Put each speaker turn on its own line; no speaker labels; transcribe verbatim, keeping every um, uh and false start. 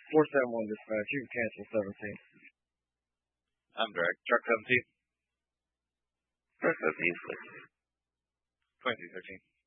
four seven one dispatch. You can cancel seventeen.
I'm direct. Truck seventeen.
Truck seventeen, please.
twenty-two thirteen.